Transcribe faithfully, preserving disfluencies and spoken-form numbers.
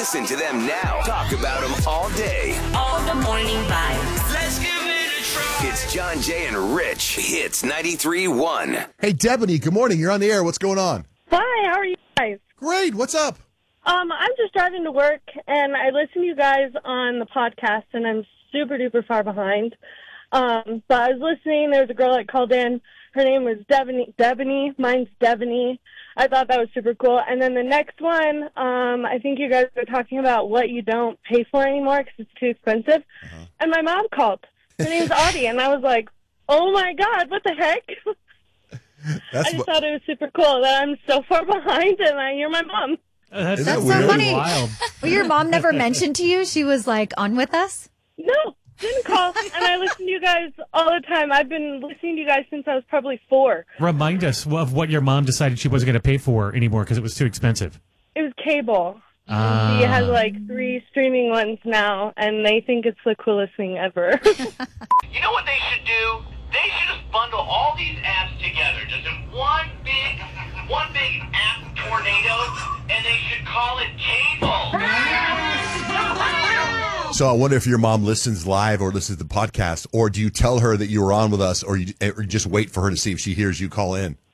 Listen to them now. Talk about them all day. All the morning vibes. Let's give it a try. It's John, Jay, and Rich. Hits ninety-three point one. Hey, Debony, good morning. You're on the air. What's going on? Hi, how are you guys? Great. What's up? Um, I'm just driving to work, and I listen to you guys on the podcast, and I'm super duper far behind. Um, but I was listening. There was a girl that called in. Her name was Debony. Debony. Mine's Debony. I thought that was super cool. And then the next one, um, I think you guys were talking about what you don't pay for anymore because it's too expensive. Uh-huh. And my mom called. Her name's Audie, and I was like, oh, my God, what the heck? That's I just what... thought it was super cool that I'm so far behind, and I hear my mom. Uh, that's Isn't that's that so weird? funny. Wild. Well, your mom never mentioned to you she was like on with us? No, didn't call. And I listen to you guys all the time. I've been listening to you guys since I was probably four. Remind us of what your mom decided she wasn't going to pay for anymore because it was too expensive. It was cable. Ah. She has like three streaming ones now, and they think it's the coolest thing ever. You know what they should do? They should just bundle all these apps together, just in one big, one big app tornado, and they should call it cable. So I wonder if your mom listens live or listens to the podcast, or do you tell her that you were on with us, or you, or you just wait for her to see if she hears you call in?